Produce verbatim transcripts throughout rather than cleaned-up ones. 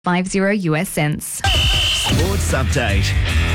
fifty U S cents. Sports Update.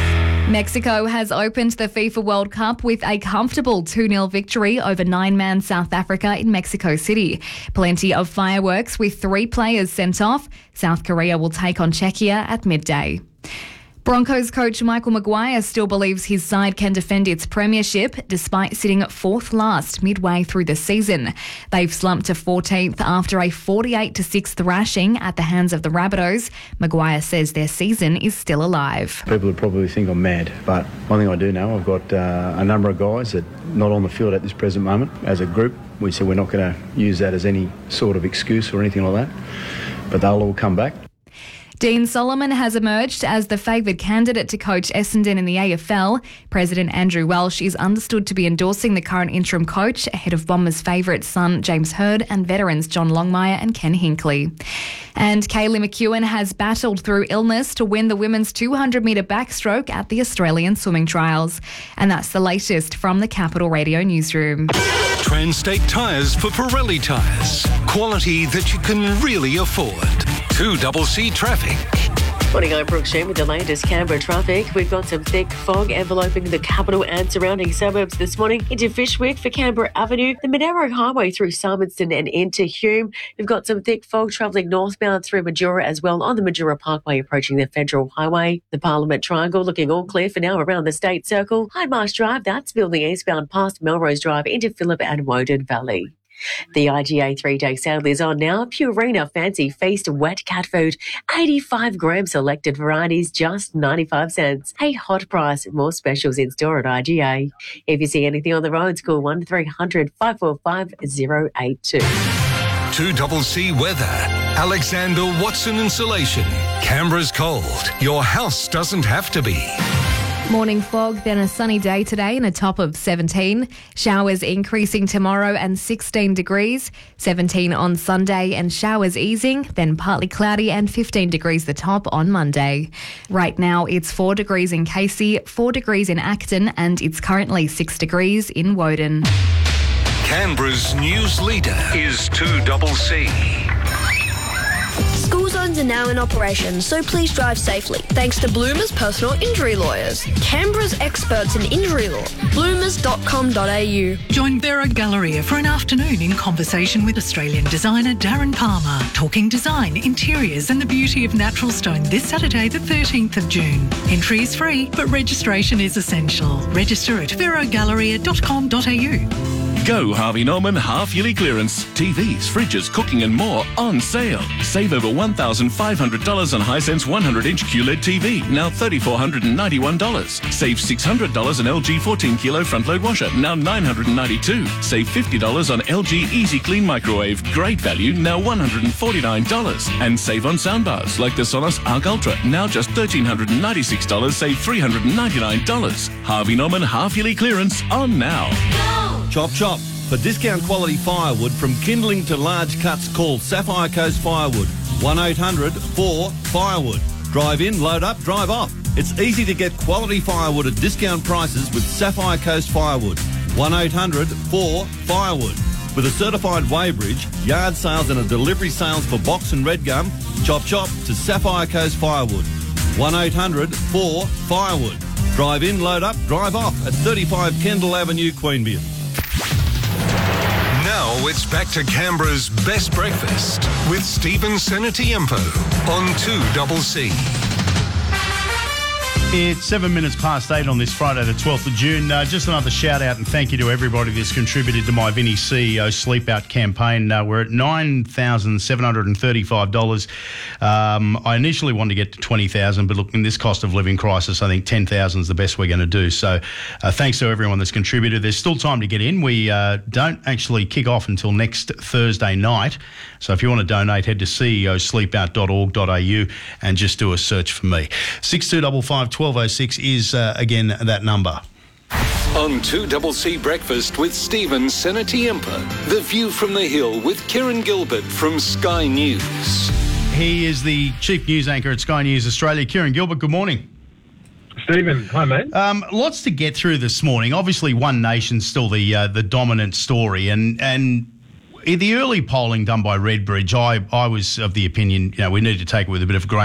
Mexico has opened the FIFA World Cup with a comfortable two nil victory over nine-man South Africa in Mexico City. Plenty of fireworks with three players sent off. South Korea will take on Czechia at midday. Broncos coach Michael Maguire still believes his side can defend its premiership despite sitting fourth last midway through the season. They've slumped to fourteenth after a forty-eight to six thrashing at the hands of the Rabbitohs. Maguire says their season is still alive. People would probably think I'm mad, but one thing I do know, I've got uh, a number of guys that are not on the field at this present moment. As a group, we said we're not going to use that as any sort of excuse or anything like that, but they'll all come back. Dean Solomon has emerged as the favoured candidate to coach Essendon in the A F L. President Andrew Welsh is understood to be endorsing the current interim coach ahead of Bombers' favourite son James Hird and veterans John Longmire and Ken Hinkley. And Kaylee McEwen has battled through illness to win the women's two hundred metre backstroke at the Australian Swimming Trials. And that's the latest from the Capital Radio newsroom. Transtate Tyres for Pirelli tyres. Quality that you can really afford. two double C traffic. Morning, I'm Brooke Shane with the latest Canberra traffic. We've got some thick fog enveloping the capital and surrounding suburbs this morning into Fyshwick for Canberra Avenue, the Monaro Highway through Simonstone and into Hume. We've got some thick fog travelling northbound through Majura as well on the Majura Parkway approaching the Federal Highway. The Parliament Triangle looking all clear for now around the State Circle. Hyde Drive, that's building eastbound past Melrose Drive into Phillip and Woden Valley. The I G A three-day sale is on now. Purina Fancy Feast Wet Cat Food, eighty-five gram selected varieties, just ninety-five cents. A hot price, more specials in store at I G A. If you see anything on the roads, call one three hundred five four five zero eight two. two double C weather. Alexander Watson Insulation. Canberra's cold. Your house doesn't have to be. Morning fog, then a sunny day today and a top of seventeen. Showers increasing tomorrow and sixteen degrees. seventeen on Sunday and showers easing, then partly cloudy and fifteen degrees the top on Monday. Right now it's four degrees in Casey, four degrees in Acton, and it's currently six degrees in Woden. Canberra's news leader is two double C. School zones are now in operation, so please drive safely. Thanks to Bloomers Personal Injury Lawyers, Canberra's experts in injury law. bloomers dot com dot a u. Join Vera Galleria for an afternoon in conversation with Australian designer Darren Palmer, talking design, interiors and the beauty of natural stone this Saturday the thirteenth of June. Entry is free, but registration is essential. Register at vera galleria dot com dot a u. Go Harvey Norman half-yearly clearance. T Vs, fridges, cooking and more on sale. Save over one thousand five hundred dollars on Hisense one hundred inch Q L E D T V, now three thousand four hundred ninety-one dollars. Save six hundred dollars on L G fourteen kilo front-load washer, now nine hundred ninety-two dollars. Save fifty dollars on L G Easy Clean microwave, great value, now one hundred forty-nine dollars. And save on soundbars like the Sonos Arc Ultra, now just one thousand three hundred ninety-six dollars, save three hundred ninety-nine dollars. Harvey Norman half-yearly clearance on now. Chop Chop. For discount quality firewood from kindling to large cuts, call Sapphire Coast Firewood. one eight hundred four firewood. Drive in, load up, drive off. It's easy to get quality firewood at discount prices with Sapphire Coast Firewood. one eight hundred four firewood. With a certified weighbridge, yard sales and a delivery sales for box and red gum, Chop Chop to Sapphire Coast Firewood. one eight hundred four firewood. Drive in, load up, drive off at thirty-five Kendall Avenue, Queanbeyan. Now it's back to Canberra's best breakfast with Stephen Senatiempo on two double C. It's seven minutes past eight on this Friday, the twelfth of June. Uh, just another shout out and thank you to everybody that's contributed to my Vinnie C E O Sleep Out campaign. Uh, we're at nine thousand seven hundred thirty-five dollars. Um, I initially wanted to get to twenty thousand dollars, but look, in this cost of living crisis, I think ten thousand dollars is the best we're going to do. So uh, thanks to everyone that's contributed. There's still time to get in. We uh, don't actually kick off until next Thursday night. So if you want to donate, head to c e o sleep out dot org dot a u and just do a search for me. six two five five twelve oh six is, uh, again, that number. On two double C Breakfast with Stephen Senatiempo, The View from the Hill with Kieran Gilbert from Sky News. He is the chief news anchor at Sky News Australia. Kieran Gilbert, good morning. Stephen, hi mate. Um, lots to get through this morning. Obviously, One Nation's still the uh, the dominant story, and and in the early polling done by Redbridge, I, I was of the opinion, you know, we need to take it with a bit of a grain